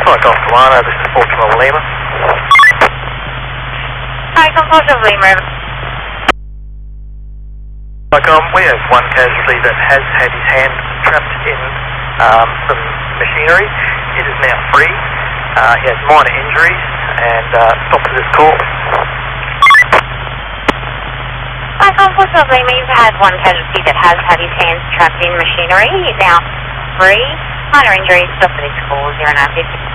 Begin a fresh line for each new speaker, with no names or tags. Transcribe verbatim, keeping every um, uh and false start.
Hi, Golf Milano, this is Baltimore Lima.
Hi, Baltimore Lima.
Um, we have one casualty that has had his hand trapped in um, some machinery. It is now free. Uh, he has minor injuries and uh, stops at his call.
Hi, Baltimore Lima. You've had one casualty that has had his hands trapped in machinery. He's now free. Minor injuries, stop at his call, zero nine fifty.